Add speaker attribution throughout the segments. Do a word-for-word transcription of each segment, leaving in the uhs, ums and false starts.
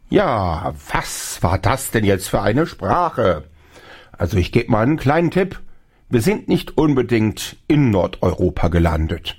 Speaker 1: Ja, was war das denn jetzt für eine Sprache? Also ich gebe mal einen kleinen Tipp. Wir sind nicht unbedingt in Nordeuropa gelandet.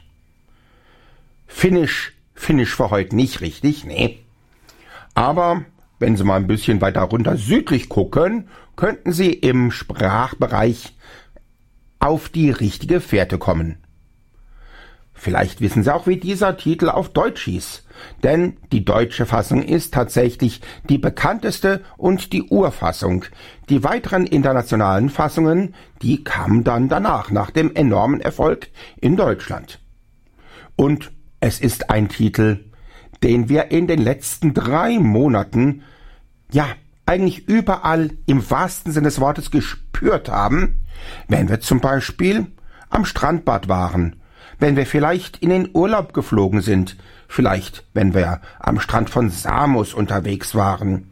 Speaker 1: Finnisch, Finnisch für heute nicht richtig, nee. Aber wenn Sie mal ein bisschen weiter runter südlich gucken, könnten Sie im Sprachbereich auf die richtige Fährte kommen. Vielleicht wissen Sie auch, wie dieser Titel auf Deutsch hieß, denn die deutsche Fassung ist tatsächlich die bekannteste und die Urfassung. Die weiteren internationalen Fassungen, die kamen dann danach, nach dem enormen Erfolg in Deutschland. Und es ist ein Titel, den wir in den letzten drei Monaten, ja, eigentlich überall im wahrsten Sinne des Wortes gespürt haben, wenn wir zum Beispiel am Strandbad waren, wenn wir vielleicht in den Urlaub geflogen sind, vielleicht wenn wir am Strand von Samos unterwegs waren.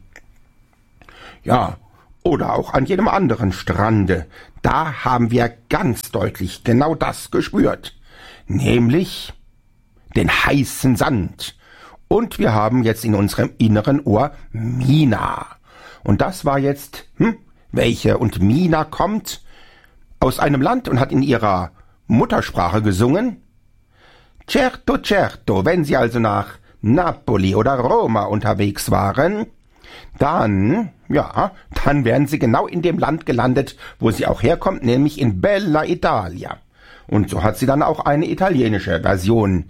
Speaker 1: Ja, oder auch an jedem anderen Strande, da haben wir ganz deutlich genau das gespürt, nämlich den heißen Sand. Und wir haben jetzt in unserem inneren Ohr Mina. Und das war jetzt, hm, welche? Und Mina kommt aus einem Land und hat in ihrer Muttersprache gesungen. Certo, certo, wenn Sie also nach Napoli oder Roma unterwegs waren, dann, ja, dann wären Sie genau in dem Land gelandet, wo sie auch herkommt, nämlich in Bella Italia. Und so hat sie dann auch eine italienische Version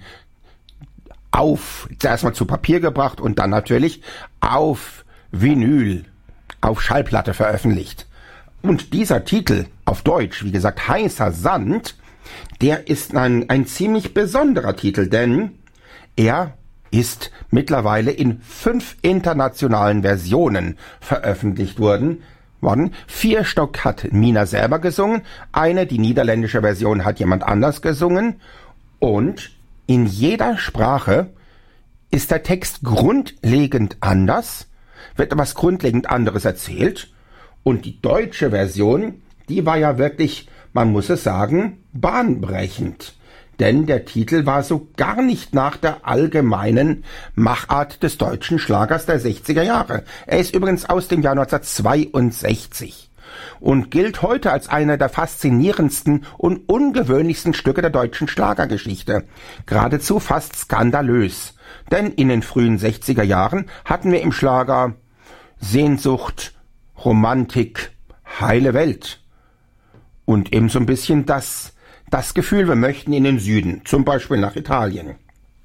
Speaker 1: auf, zuerst mal zu Papier gebracht und dann natürlich auf Vinyl, auf Schallplatte veröffentlicht. Und dieser Titel auf Deutsch, wie gesagt, Heißer Sand, der ist ein, ein ziemlich besonderer Titel, denn er ist mittlerweile in fünf internationalen Versionen veröffentlicht worden. worden. Vier Stück hat Mina selber gesungen, eine, die niederländische Version, hat jemand anders gesungen und in jeder Sprache ist der Text grundlegend anders, wird etwas grundlegend anderes erzählt und die deutsche Version, die war ja wirklich, man muss es sagen, bahnbrechend. Denn der Titel war so gar nicht nach der allgemeinen Machart des deutschen Schlagers der sechziger Jahre. Er ist übrigens aus dem Jahr neunzehnhundertzweiundsechzig und gilt heute als einer der faszinierendsten und ungewöhnlichsten Stücke der deutschen Schlagergeschichte. Geradezu fast skandalös. Denn in den frühen sechziger Jahren hatten wir im Schlager Sehnsucht, Romantik, heile Welt. Und eben so ein bisschen das, das Gefühl, wir möchten in den Süden, zum Beispiel nach Italien.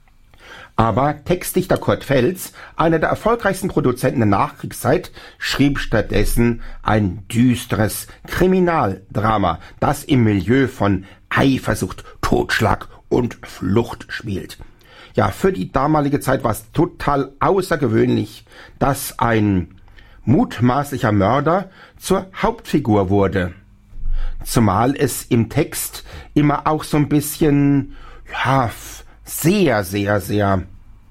Speaker 1: Aber Textdichter Kurt Feltz, einer der erfolgreichsten Produzenten der Nachkriegszeit, schrieb stattdessen ein düsteres Kriminaldrama, das im Milieu von Eifersucht, Totschlag und Flucht spielt. Ja, für die damalige Zeit war es total außergewöhnlich, dass ein mutmaßlicher Mörder zur Hauptfigur wurde. Zumal es im Text immer auch so ein bisschen, ja, sehr, sehr, sehr,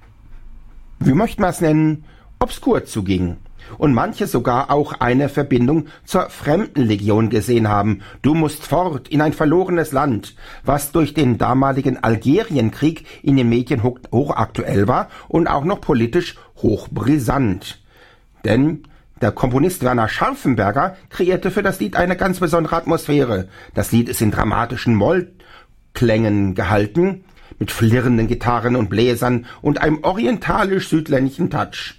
Speaker 1: wie möchte man es nennen, obskur zuging. Und manche sogar auch eine Verbindung zur Fremdenlegion gesehen haben. Du musst fort in ein verlorenes Land, was durch den damaligen Algerienkrieg in den Medien hoch, hochaktuell war und auch noch politisch hochbrisant. Denn der Komponist Werner Scharfenberger kreierte für das Lied eine ganz besondere Atmosphäre. Das Lied ist in dramatischen Mollklängen gehalten, mit flirrenden Gitarren und Bläsern und einem orientalisch-südländischen Touch.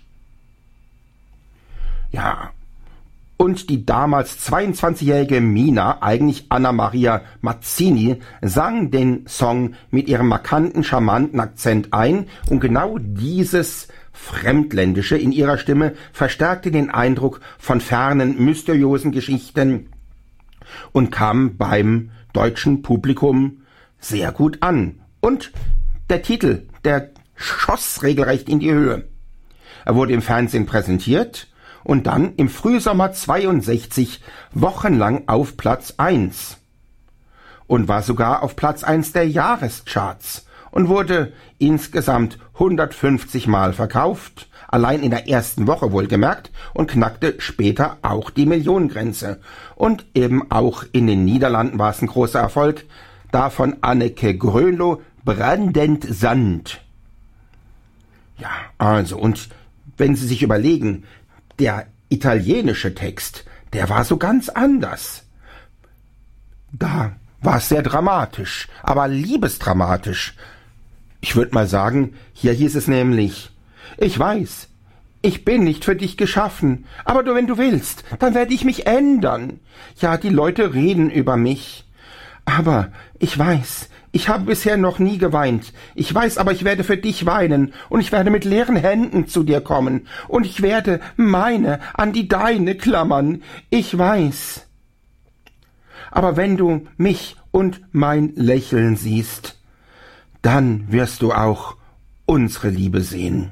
Speaker 1: Ja, und die damals zweiundzwanzigjährige Mina, eigentlich Anna Maria Mazzini, sang den Song mit ihrem markanten, charmanten Akzent ein und genau dieses Fremdländische in ihrer Stimme verstärkte den Eindruck von fernen, mysteriösen Geschichten und kam beim deutschen Publikum sehr gut an. Und der Titel, der schoss regelrecht in die Höhe. Er wurde im Fernsehen präsentiert und dann im Frühsommer zweiundsechzig wochenlang auf Platz eins und war sogar auf Platz eins der Jahrescharts und wurde insgesamt hundertfünfzig Mal verkauft, allein in der ersten Woche wohlgemerkt, und knackte später auch die Millionengrenze. Und eben auch in den Niederlanden war es ein großer Erfolg, da von Anneke Grönlo Brandend Sand. Ja, also, und wenn Sie sich überlegen, der italienische Text, der war so ganz anders. Da war es sehr dramatisch, aber liebesdramatisch. Ich würde mal sagen, hier hieß es nämlich: Ich weiß, ich bin nicht für dich geschaffen, aber du, wenn du willst, dann werde ich mich ändern. Ja, die Leute reden über mich. Aber ich weiß, ich habe bisher noch nie geweint. Ich weiß aber, ich werde für dich weinen und ich werde mit leeren Händen zu dir kommen und ich werde meine an die deine klammern. Ich weiß. Aber wenn du mich und mein Lächeln siehst, dann wirst du auch unsere Liebe sehen.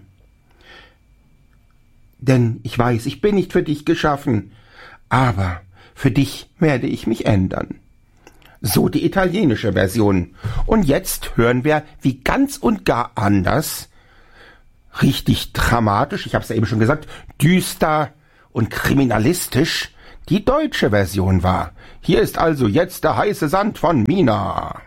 Speaker 1: Denn ich weiß, ich bin nicht für dich geschaffen, aber für dich werde ich mich ändern. So die italienische Version. Und jetzt hören wir, wie ganz und gar anders, richtig dramatisch, ich habe es ja eben schon gesagt, düster und kriminalistisch, die deutsche Version war. Hier ist also jetzt der heiße Sand von Mina.